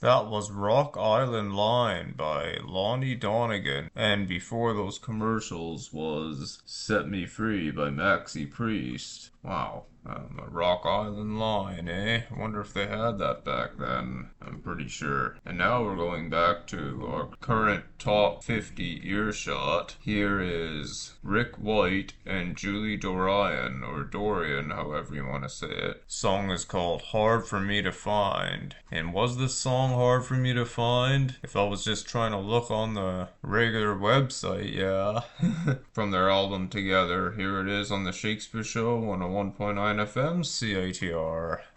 That was Rock Island Line by Lonnie Donegan. And before those commercials was Set Me Free by Maxi Priest. Wow. The Rock Island Line, eh? I wonder if they had that back then. I'm pretty sure. And now we're going back to our current top 50 earshot. Here is Rick White and Julie Dorian, or Dorian, however you want to say it. Song is called Hard For Me To Find. And was this song hard for me to find? If I was just trying to look on the regular website, yeah. From their album Together, here it is on the Shakespeare Show 101.9 FM CITR.